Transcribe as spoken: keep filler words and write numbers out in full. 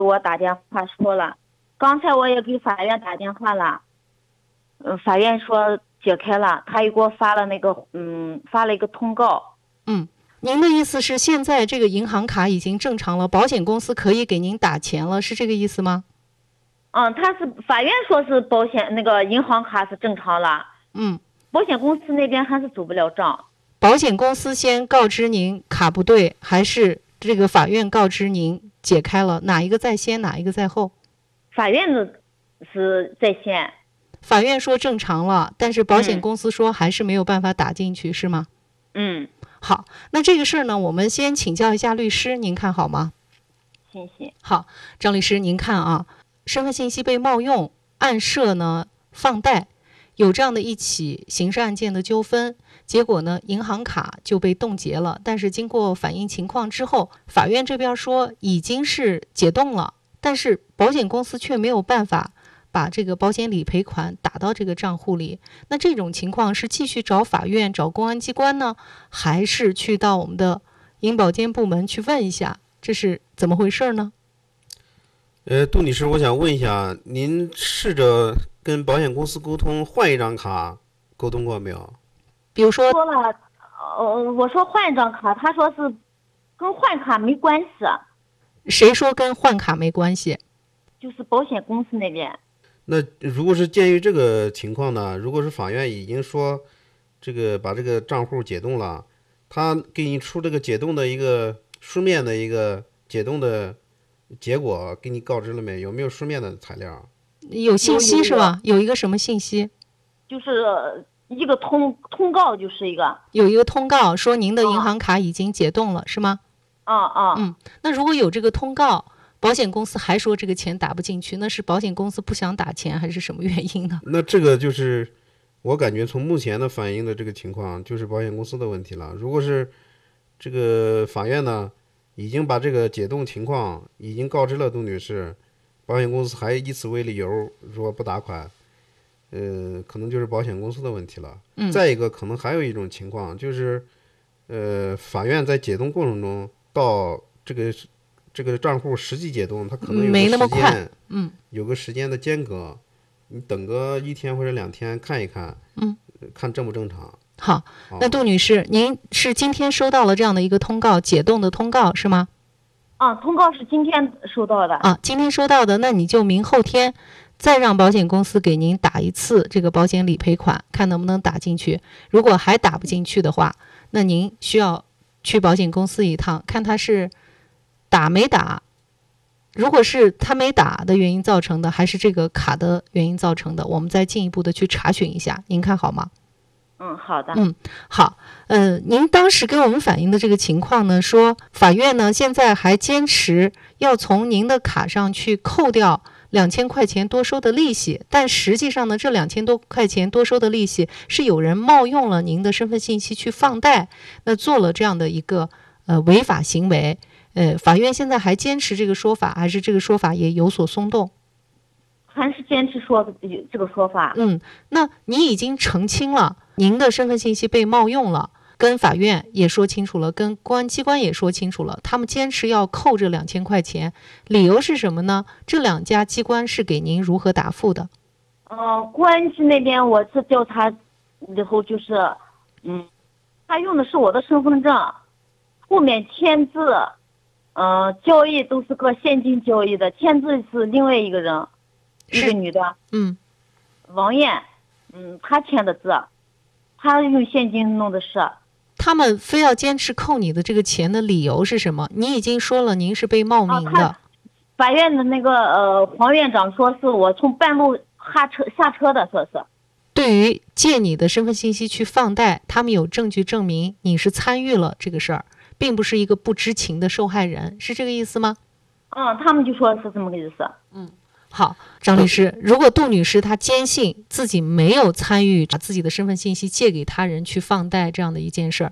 我打电话说了，刚才我也给法院打电话了，嗯，法院说解开了，他又给我发了那个嗯发了一个通告。 嗯，您的意思是现在这个银行卡已经正常了，保险公司可以给您打钱了，是这个意思吗？ 嗯，他是法院说是保险那个银行卡是正常了， 嗯， 保险公司那边还是走不了账。 保险公司先告知您卡不对，还是这个法院告知您解开了？哪一个在先，哪一个在后？ 法院的是在先。 法院说正常了，但是保险公司说还是没有办法打进去，嗯、是吗？ 嗯。 好，那这个事儿呢，我们先请教一下律师，您看好吗？ 谢谢。 好，张律师，您看啊，身份信息被冒用，案涉呢放贷，有这样的一起刑事案件的纠纷，结果呢，银行卡就被冻结了。但是经过反映情况之后，法院这边说已经是解冻了，但是保险公司却没有办法把这个保险理赔款打到这个账户里。那这种情况是继续找法院、找公安机关呢，还是去到我们的银保监部门去问一下，这是怎么回事呢？ 呃，杜女士，我想问一下，您试着跟保险公司沟通换一张卡，沟通过没有？ 比如说， 说了，呃，我说换一张卡，他说是跟换卡没关系。 谁说跟换卡没关系？ 就是保险公司那边。 那如果是鉴于这个情况呢，如果是法院已经说这个把这个账户解冻了，他给你出这个解冻的一个书面的一个解冻的结果给你告知了没？有没有书面的材料？ 有信息是吧？有一个什么信息？ 就是一个通通告，就是一个有一个通告说您的银行卡已经解冻了，哦、是吗？ 啊啊， 嗯，那如果有这个通告，保险公司还说这个钱打不进去，那是保险公司不想打钱，还是什么原因呢？ 那这个就是我感觉从目前的反映的这个情况，就是保险公司的问题了。如果是这个法院呢，已经把这个解冻情况已经告知了杜女士，保险公司还以此为理由说不打款，呃，可能就是保险公司的问题了。 嗯、 再一个，可能还有一种情况就是，呃，法院在解冻过程中到这个这个账户实际解冻，它可能有个时间， 没那么快，嗯， 有个时间的间隔，你等个一天或者两天看一看， 嗯， 看正不正常。 好，那杜女士，您是今天收到了这样的一个通告，解冻的通告是吗？ 啊，通告是今天收到的。 啊，今天收到的，那你就明后天再让保险公司给您打一次这个保险理赔款，看能不能打进去。如果还打不进去的话，那您需要去保险公司一趟，看他是打没打。如果是他没打的原因造成的，还是这个卡的原因造成的，我们再进一步的去查询一下，您看好吗？ 嗯，好的。 嗯，好。呃，您当时给我们反映的这个情况呢，说法院呢现在还坚持要从您的卡上去扣掉两千块钱多收的利息，但实际上呢，这两千多块钱多收的利息是有人冒用了您的身份信息去放贷，那做了这样的一个呃违法行为。呃，法院现在还坚持这个说法，还是这个说法也有所松动？ 还是坚持说这个说法。 嗯，那你已经澄清了，您的身份信息被冒用了，跟法院也说清楚了，跟公安机关也说清楚了，他们坚持要扣这两千块钱，理由是什么呢？这两家机关是给您如何答复的？ 呃，公安局那边我是调查以后就是，嗯，他用的是我的身份证，后面签字，嗯、呃，交易都是个现金交易的，签字是另外一个人。一个女的， 嗯， 王艳，嗯，她签的字，她用现金弄的是。 他们非要坚持扣你的这个钱的理由是什么？你已经说了您是被冒名的。 啊、法院的那个呃黄院长说是我从半路下车下车的，说是。 对于借你的身份信息去放贷，他们有证据证明你是参与了这个事儿，并不是一个不知情的受害人，是这个意思吗？ 嗯，他们就说是这么个意思。 嗯。好，张律师，如果杜女士她坚信自己没有参与把自己的身份信息借给他人去放贷这样的一件事儿，